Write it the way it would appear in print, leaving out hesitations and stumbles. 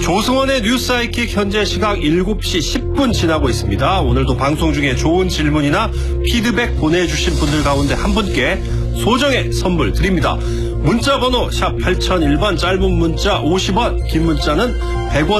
조승원의 뉴스 하이킥 현재 시각 7시 10분 지나고 있습니다. 오늘도 방송 중에 좋은 질문이나 피드백 보내주신 분들 가운데 한 분께 소정의 선물 드립니다. 문자 번호 샵 8001번, 짧은 문자 50원, 긴 문자는 100원